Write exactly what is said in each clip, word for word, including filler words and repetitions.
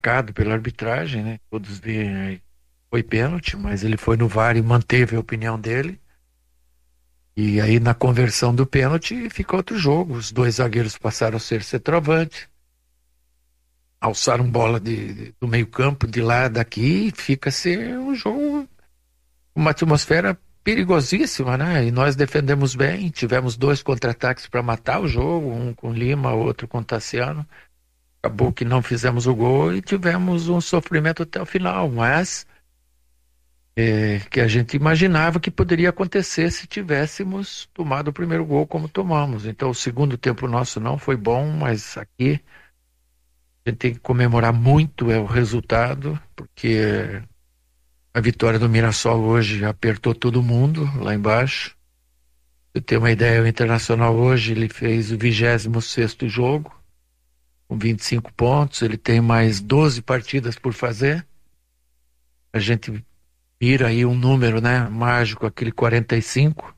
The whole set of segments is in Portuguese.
marcado pela arbitragem, né? Todos veem que foi pênalti, mas ele foi no V A R e manteve a opinião dele. E aí na conversão do pênalti fica outro jogo. Os dois zagueiros passaram a ser centroavante, alçaram bola de, de, do meio campo, de lá, daqui, e fica ser um jogo, uma atmosfera perigosíssima, né? E nós defendemos bem, tivemos dois contra-ataques para matar o jogo, um com Lima, outro com Tassiano. Acabou que não fizemos o gol e tivemos um sofrimento até o final, mas é, que a gente imaginava que poderia acontecer se tivéssemos tomado o primeiro gol como tomamos. Então o segundo tempo nosso não foi bom, mas aqui a gente tem que comemorar muito é o resultado, porque a vitória do Mirassol hoje apertou todo mundo lá embaixo. Pra você ter uma ideia, o Internacional hoje ele fez o vigésimo sexto jogo, com vinte e cinco pontos, ele tem mais doze partidas por fazer. A gente vira aí um número, né, mágico, aquele quarenta e cinco.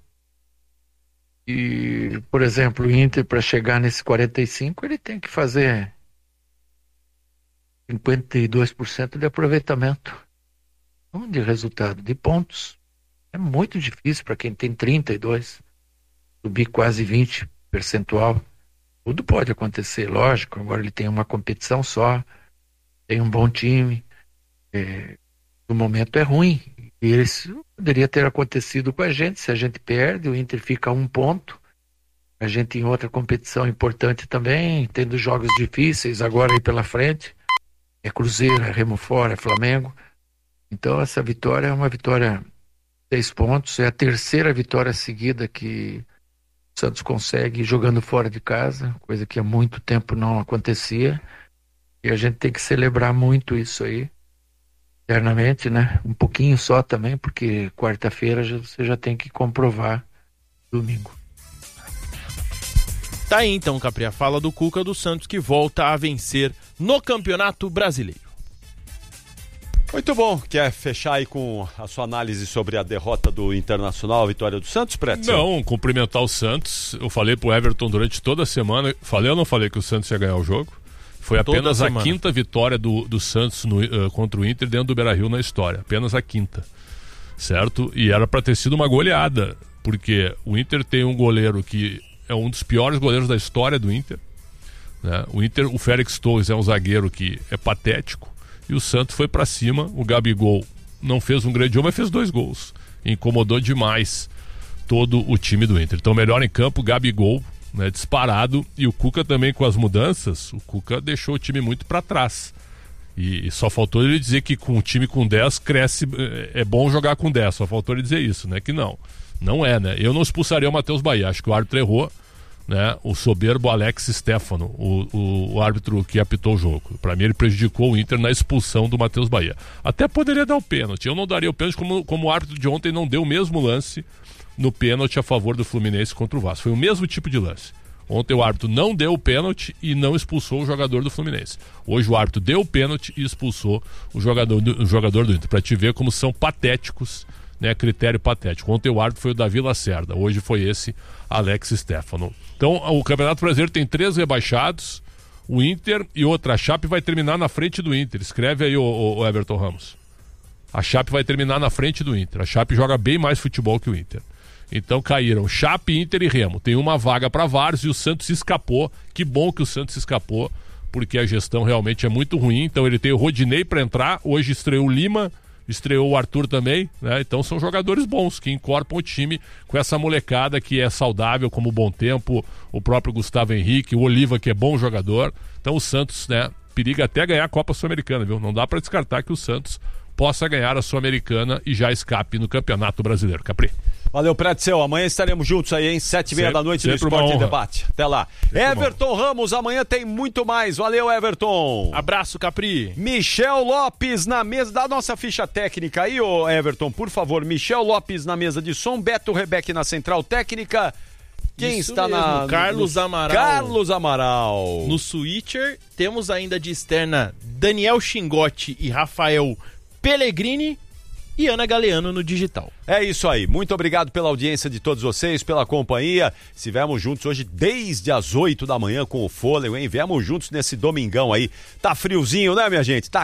E, por exemplo, o Inter, para chegar nesse quarenta e cinco, ele tem que fazer cinquenta e dois por cento de aproveitamento. Não de resultado, de pontos. É muito difícil para quem tem trinta e dois. Subir quase vinte percentual. Tudo pode acontecer, lógico. Agora ele tem uma competição só, tem um bom time. É, o momento é ruim. E isso poderia ter acontecido com a gente. Se a gente perde, o Inter fica a um ponto. A gente em outra competição importante também, tendo jogos difíceis agora aí pela frente. É Cruzeiro, é Remo Fora, é Flamengo. Então essa vitória é uma vitória de seis pontos, é a terceira vitória seguida que o Santos consegue jogando fora de casa, coisa que há muito tempo não acontecia, e a gente tem que celebrar muito isso aí, internamente, né? Um pouquinho só também, porque quarta-feira já, você já tem que comprovar domingo. Tá aí então, Capri, a fala do Cuca do Santos, que volta a vencer no Campeonato Brasileiro. Muito bom. Quer fechar aí com a sua análise sobre a derrota do Internacional, a vitória do Santos, Pretzel? Não, cumprimentar o Santos. Eu falei pro Everton durante toda a semana. Falei ou não falei que o Santos ia ganhar o jogo? Foi apenas a quinta vitória do, do Santos no, uh, contra o Inter dentro do Beira-Rio na história. Apenas a quinta. Certo? E era pra ter sido uma goleada. Porque o Inter tem um goleiro que é um dos piores goleiros da história do Inter. Né? O Inter, o Félix Torres é um zagueiro que é patético. E o Santos foi pra cima. O Gabigol não fez um grande jogo, mas fez dois gols. Incomodou demais todo o time do Inter. Então, melhor em campo, Gabigol, né, disparado. E o Cuca também com as mudanças. O Cuca deixou o time muito pra trás. E, e só faltou ele dizer que com um time com dez cresce, é bom jogar com dez. Só faltou ele dizer isso, né? Que não. Não é, né? Eu não expulsaria o Matheus Bahia. Acho que o árbitro errou. Né, o soberbo Alex Stefano, o, o, o árbitro que apitou o jogo. Para mim ele prejudicou o Inter na expulsão do Matheus Bahia. Até poderia dar o pênalti. Eu não daria o pênalti como, como o árbitro de ontem não deu o mesmo lance no pênalti a favor do Fluminense contra o Vasco. Foi o mesmo tipo de lance. Ontem o árbitro não deu o pênalti e não expulsou o jogador do Fluminense. Hoje o árbitro deu o pênalti e expulsou o jogador do, o jogador do Inter. Para te ver como são patéticos, né, critério patético. Ontem o árbitro foi o Davi Lacerda, hoje foi esse Alex Stefano. Então o Campeonato Brasileiro tem três rebaixados, o Inter e outra. A Chape vai terminar na frente do Inter. Escreve aí, o, o Everton Ramos. A Chape vai terminar na frente do Inter. A Chape joga bem mais futebol que o Inter. Então caíram Chape, Inter e Remo. Tem uma vaga para vários e o Santos escapou. Que bom que o Santos escapou, porque a gestão realmente é muito ruim. Então ele tem o Rodinei para entrar. Hoje estreou o Lima, estreou o Arthur também, né? Então são jogadores bons que incorporam o time com essa molecada que é saudável, como o Bom Tempo, o próprio Gustavo Henrique, o Oliva, que é bom jogador. Então o Santos, né, periga até ganhar a Copa Sul-Americana, viu? Não dá para descartar que o Santos possa ganhar a Sul-Americana e já escape no Campeonato Brasileiro. Capri. Valeu, Pretzel. Amanhã estaremos juntos aí, hein? Sete e meia da noite no Esporte em Debate. Até lá. Sempre Everton Ramos, amanhã tem muito mais. Valeu, Everton. Abraço, Capri. Michel Lopes na mesa. Dá a nossa ficha técnica aí, ô Everton, por favor. Michel Lopes na mesa de som. Beto Rebeck na central técnica. Quem Isso está mesmo, na... Carlos no... Amaral. Carlos Amaral. No switcher, temos ainda de externa Daniel Chingotti e Rafael Pellegrini. e Ana Galeano no digital. É isso aí. Muito obrigado pela audiência de todos vocês, pela companhia. Estivemos juntos hoje desde as oito da manhã com o Fôlego, hein? Viemos juntos nesse domingão aí. Tá friozinho, né, minha gente? Tá